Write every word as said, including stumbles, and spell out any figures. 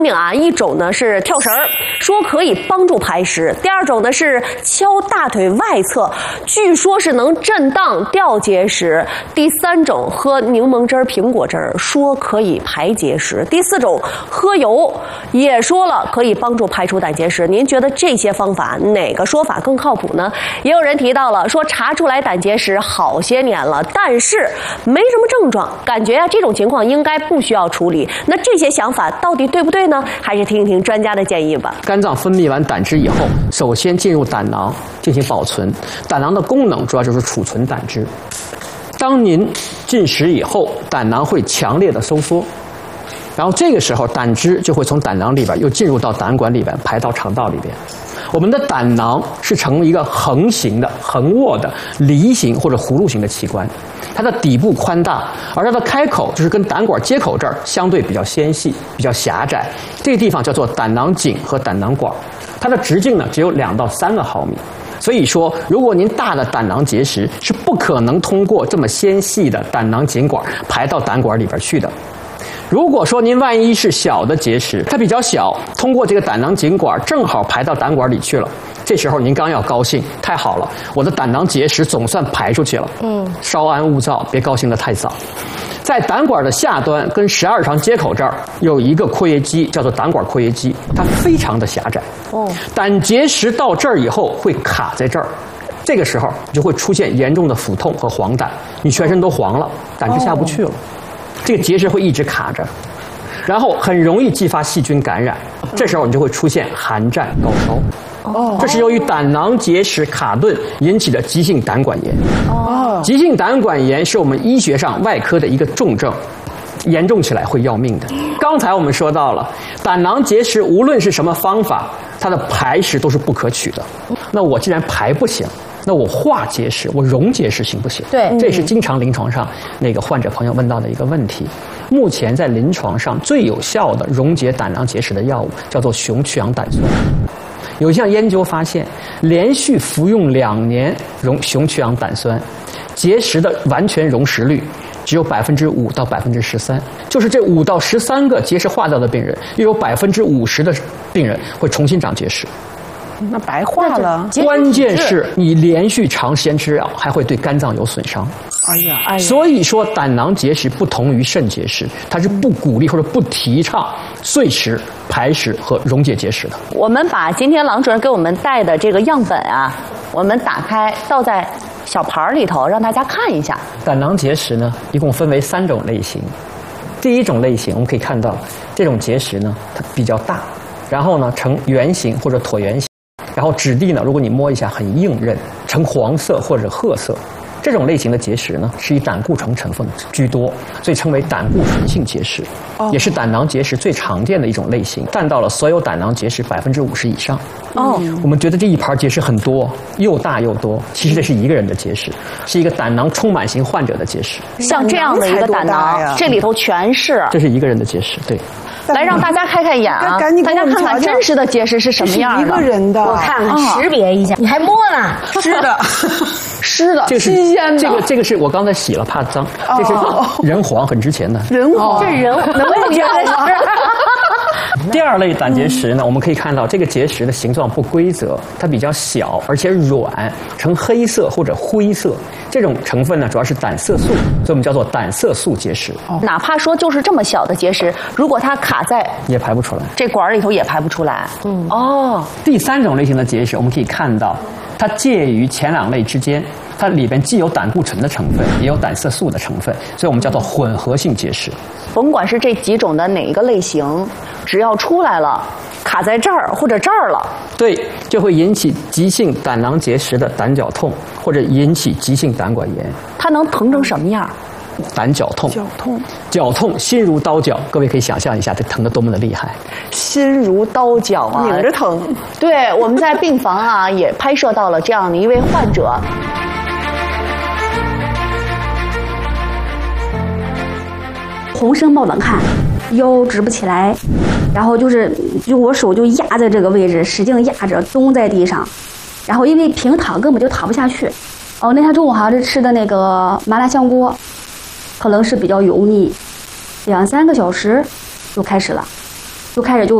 命啊，一种呢是跳绳儿，说可以帮助排石；第二种呢是敲大腿外侧，据说是能震荡掉结石；第三种喝柠檬汁儿、苹果汁儿，说可以排结石；第四种喝油，也说了可以帮助排出胆结石。您觉得这些方法哪个说法更靠谱呢？也有人提到了说查出来胆结石好些年了，但是没什么症状，感觉啊这种情况应该不需要处理。那这些想法到底对不对呢？还是听一听专家的建议吧。 肝脏分泌完胆汁以后，首先进入胆囊进行保存。胆囊的功能主要就是储存胆汁。当您进食以后，胆囊会强烈的收缩，然后这个时候胆汁就会从胆囊里边又进入到胆管里边，排到肠道里边。我们的胆囊是呈一个横形的、横卧的、梨形或者葫芦形的器官，它的底部宽大，而它的开口就是跟胆管接口这儿相对比较纤细、比较狭窄，这个地方叫做胆囊颈和胆囊管，它的直径呢只有两到三个毫米。所以说，如果您大的胆囊结石是不可能通过这么纤细的胆囊颈管排到胆管里边去的。如果说您万一是小的结石，它比较小，通过这个胆囊颈管正好排到胆管里去了，这时候您刚要高兴，太好了，我的胆囊结石总算排出去了。嗯，稍安勿躁，别高兴得太早。在胆管的下端跟十二肠接口这儿有一个括约肌，叫做胆管括约肌，它非常的狭窄。哦，胆结石到这儿以后会卡在这儿。这个时候你就会出现严重的腹痛和黄疸，你全身都黄了，胆汁下不去了。哦，这个结石会一直卡着，然后很容易激发细菌感染，这时候你就会出现寒战、高烧。哦，这是由于胆囊结石卡顿引起的急性胆管炎。哦，急性胆管炎是我们医学上外科的一个重症，严重起来会要命的。刚才我们说到了，胆囊结石无论是什么方法，它的排石都是不可取的。那我既然排不行，那我化结石，我溶结石行不行？对，这也是经常临床上那个患者朋友问到的一个问题。目前在临床上最有效的溶解胆囊结石的药物叫做雄曲氧胆酸。有一项研究发现，连续服用两年溶雄曲氧胆酸，结石的完全溶蚀率只有百分之五到百分之十三，就是这五到十三个结石化掉的病人，又有百分之五十的病人会重新长结石。 那白化了。 关键是你连续长时间吃药，还会对肝脏有损伤。 哎呀，哎呀！ 所以说，胆囊结石不同于肾结石，它是不鼓励或者不提倡碎石、排石和溶解结石的。 我们把今天郎主任给我们带的这个样本啊，我们打开倒在小盘里头，让大家看一下。 胆囊结石呢，一共分为三种类型。第一种类型，我们可以看到，这种结石呢，它比较大，然后呢呈圆形或者椭圆形。然后质地呢，如果你摸一下很硬韧，呈黄色或者褐色。这种类型的结石呢，是以胆固醇成分居多，所以称为胆固醇性结石，哦，也是胆囊结石最常见的一种类型，占到了所有胆囊结石百分之五十以上。哦，我们觉得这一盘结石很多，又大又多，其实这是一个人的结石，是一个胆囊充满型患者的结石。 像这样的一个胆囊，这里头全是。 这是一个人的结石，对。 来让大家看看眼啊，大家看看真实的结石是什么样的。 一个人的， 我看看识别一下。你还摸呢？ 湿的， 湿的， 这个是这个这个是我刚才洗了，怕脏。这是人黄，很值钱的。 人黄， 这人能不能觉得是？ 第二类胆结石呢，我们可以看到这个结石的形状不规则，它比较小，而且软，呈黑色或者灰色。这种成分呢，主要是胆色素，所以我们叫做胆色素结石。 哦，哪怕说就是这么小的结石，如果它卡在也排不出来， 这管里头也排不出来。嗯，哦。 第三种类型的结石，我们可以看到，它介于前两类之间。它里边既有胆固醇的成分，也有胆色素的成分，所以我们叫做混合性结石。 甭管是这几种的哪一个类型，只要出来了，卡在这儿或者这儿了， 对，就会引起急性胆囊结石的胆绞痛，或者引起急性胆管炎。 它能疼成什么样？ 胆绞痛， 绞痛， 绞痛，心如刀绞。各位可以想象一下，这疼得多么的厉害， 心如刀绞啊， 拧着疼。 对，我们在病房啊也拍摄到了这样的一位患者。 浑身冒冷汗，腰直不起来，然后就是就我手就压在这个位置，使劲压着，蹲在地上，然后因为平躺根本就躺不下去。哦，那天中午好像是吃的那个麻辣香锅，可能是比较油腻，两三个小时就开始了。 就开始就